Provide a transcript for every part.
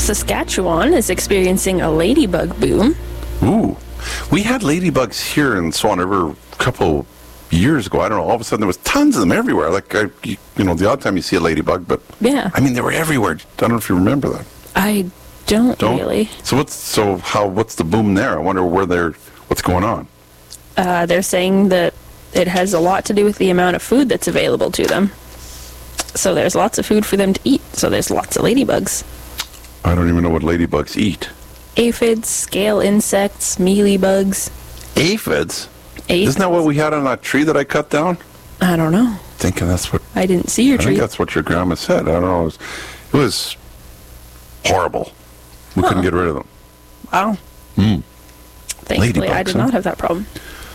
Saskatchewan is experiencing a ladybug boom. Ooh. We had ladybugs here in Swan River a couple years ago. I don't know. All of a sudden, there was tons of them everywhere. Like, the odd time you see a ladybug, but Yeah. I mean, they were everywhere. I don't know if you remember that. I don't really. So what's the boom there? I wonder what's going on. They're saying that it has a lot to do with the amount of food that's available to them. So there's lots of food for them to eat. So there's lots of ladybugs. I don't even know what ladybugs eat. Aphids, scale insects, mealybugs. Aphids? Isn't that what we had on that tree that I cut down? I don't know. Thinking that's what... I didn't see your I tree. think that's what your grandma said. I don't know. It was horrible. We couldn't get rid of them. Wow. Thankfully, I Ladybugs, did huh? not have that problem.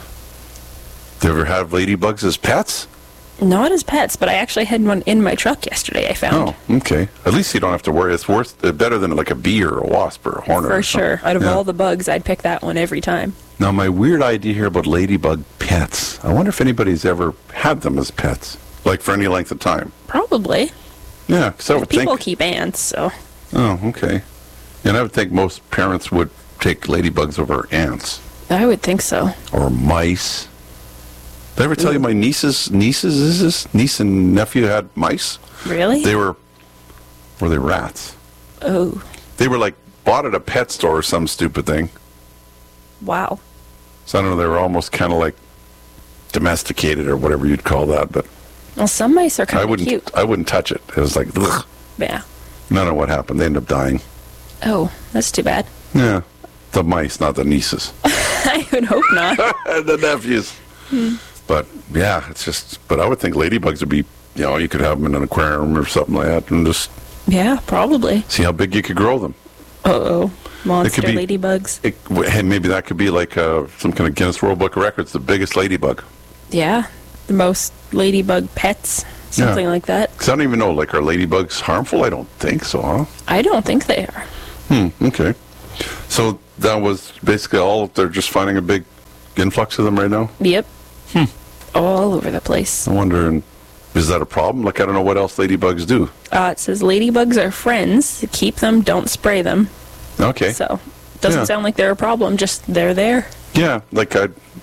Do you ever have ladybugs as pets? Not as pets, but I actually had one in my truck yesterday, I found. Oh, okay. At least you don't have to worry. It's better than like a bee or a wasp or a hornet. For or sure. something. Out of Yeah. all the bugs, I'd pick that one every time. Now, my weird idea here about ladybug pets. I wonder if anybody's ever had them as pets, like for any length of time. Probably. Yeah, because I would People think... keep ants, so... Oh, okay. And I would think most parents would take ladybugs over ants I would think so. or mice. Did I ever tell you my niece and nephew had mice? Really? Were they rats? Oh, They were like bought at a pet store or some stupid thing. wow. So I don't know, they were almost kind of like domesticated or whatever you'd call that, but Well, some mice are I kind of wouldn't cute. I wouldn't touch it. It was like, ugh. Yeah. I don't know what happened. They ended up dying. Oh, that's too bad. Yeah. The mice, not the nieces. I would hope not. The nephews. But yeah, but I would think ladybugs would be, you could have them in an aquarium or something like that and just Yeah, probably. see how big you could grow them. Uh-oh. Monster be- ladybugs. Hey, maybe that could be like some kind of Guinness World Book of Records, the biggest ladybug. Yeah. The most ladybug pets. Something like that. Because I don't even know, like, are ladybugs harmful? I don't think so, huh? I don't think they are. Okay. So that was basically all. They're just finding a big influx of them right now? Yep. All over the place. I wonder, is that a problem? Like, I don't know what else ladybugs do. It says ladybugs are friends. Keep them, don't spray them. Okay. So, doesn't Yeah. sound like they're a problem, just they're there. Yeah, like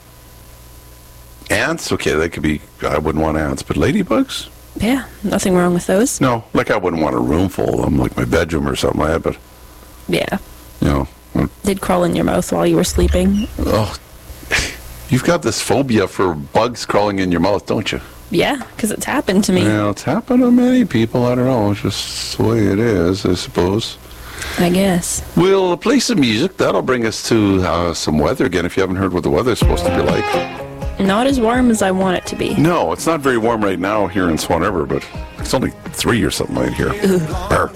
ants, okay, they could be, I wouldn't want ants, but ladybugs? Yeah, nothing wrong with those. No, like I wouldn't want a room full of them, like my bedroom or something like that, but, Yeah. They'd crawl in your mouth while you were sleeping. Oh, you've got this phobia for bugs crawling in your mouth, don't you? Yeah, because it's happened to me. Yeah, it's happened to many people, I don't know, it's just the way it is, I suppose. I guess. We'll play some music, that'll bring us to some weather again, if you haven't heard what the weather's supposed to be like. Not as warm as I want it to be. No, it's not very warm right now here in Swan River, but it's only 3 or something right here. Or